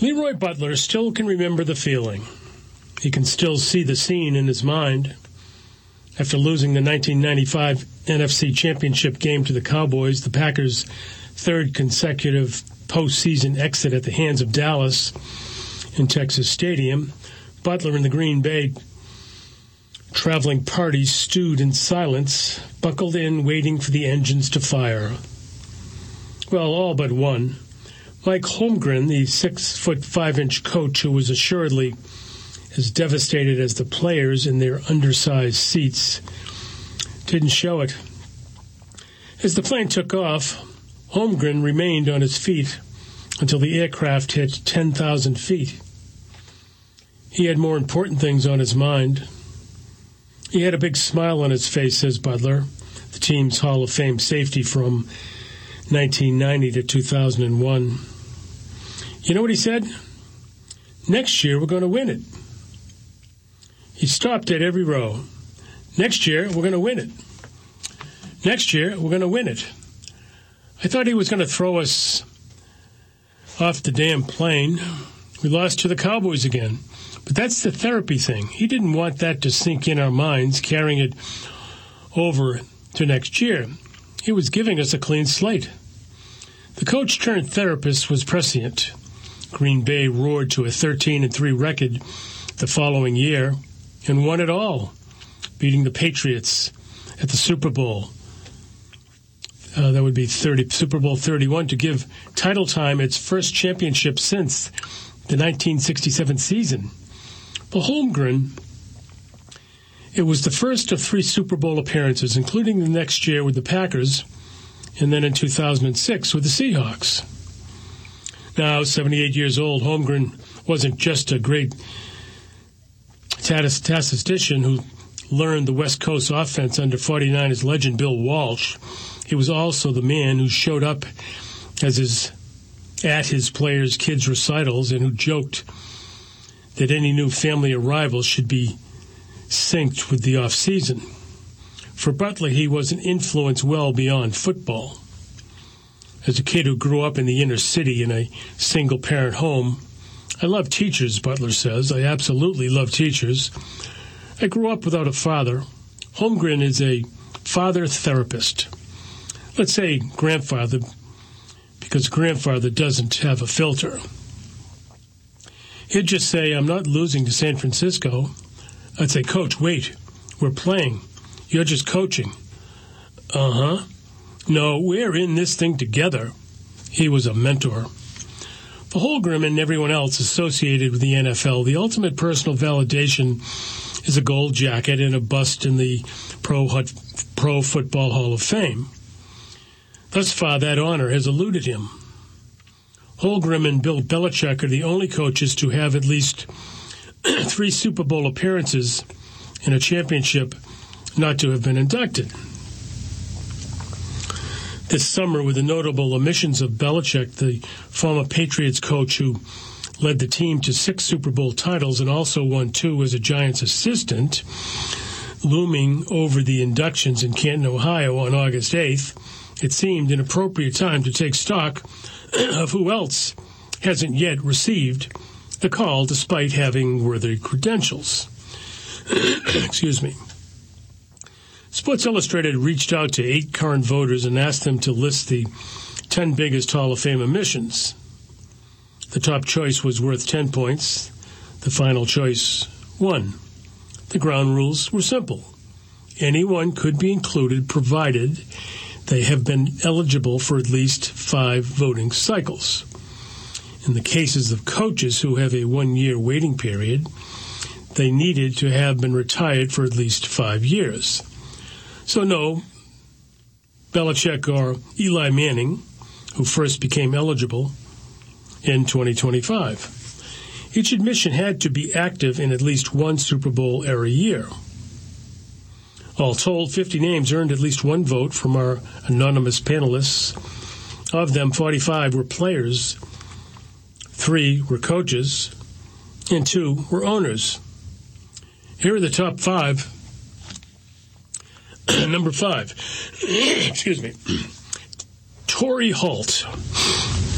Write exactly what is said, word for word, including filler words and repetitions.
Leroy Butler still can remember the feeling. He can still see the scene in his mind. After losing the nineteen ninety-five N F C Championship game to the Cowboys, the Packers' third consecutive postseason exit at the hands of Dallas in Texas Stadium, Butler and the Green Bay traveling party stewed in silence, buckled in, waiting for the engines to fire. Well, all but one. Mike Holmgren, the six-foot-five-inch coach who was assuredly as devastated as the players in their undersized seats, didn't show it. As the plane took off, Holmgren remained on his feet until the aircraft hit ten thousand feet. He had more important things on his mind. He had a big smile on his face, says Butler, the team's Hall of Fame safety from nineteen ninety to two thousand one. You know what he said? Next year, we're going to win it. He stopped at every row. Next year, we're going to win it. Next year, we're going to win it. I thought he was going to throw us off the damn plane. We lost to the Cowboys again. But that's the therapy thing. He didn't want that to sink in our minds, carrying it over to next year. He was giving us a clean slate. The coach-turned-therapist was prescient. Green Bay roared to a thirteen and three record the following year and won it all, beating the Patriots at the Super Bowl. Uh, that would be thirty, Super Bowl thirty-one, to give Title Time its first championship since the nineteen sixty-seven season. For Holmgren, it was the first of three Super Bowl appearances, including the next year with the Packers, and then in two thousand six with the Seahawks. Now, seventy-eight years old, Holmgren wasn't just a great statistician who learned the West Coast offense under forty-niners legend Bill Walsh. He was also the man who showed up as his at his players' kids' recitals and who joked that any new family arrivals should be synced with the off-season. For Butler, he was an influence well beyond football. As a kid who grew up in the inner city in a single-parent home, I love teachers, Butler says. I absolutely love teachers. I grew up without a father. Holmgren is a father-therapist. Let's say grandfather, because grandfather doesn't have a filter. He'd just say, I'm not losing to San Francisco. I'd say, Coach, wait, we're playing. You're just coaching. Uh-huh. No, we're in this thing together. He was a mentor. For Holmgren and everyone else associated with the N F L, the ultimate personal validation is a gold jacket and a bust in the Pro, Pro Football Hall of Fame. Thus far, that honor has eluded him. Holmgren and Bill Belichick are the only coaches to have at least three Super Bowl appearances and a championship not to have been inducted. This summer, with the notable omissions of Belichick, the former Patriots coach who led the team to six Super Bowl titles and also won two as a Giants assistant, looming over the inductions in Canton, Ohio on August eighth, it seemed an appropriate time to take stock of who else hasn't yet received the call despite having worthy credentials. Excuse me. Sports Illustrated reached out to eight current voters and asked them to list the ten biggest Hall of Fame omissions. The top choice was worth ten points. The final choice, one. The ground rules were simple. Anyone could be included provided they have been eligible for at least five voting cycles. In the cases of coaches who have a one-year waiting period, they needed to have been retired for at least five years. So no, Belichick or Eli Manning, who first became eligible in twenty twenty-five. Each admission had to be active in at least one Super Bowl-era year. All told, fifty names earned at least one vote from our anonymous panelists. Of them, forty-five were players, three were coaches, and two were owners. Here are the top five. Number five, excuse me, Torrey Holt,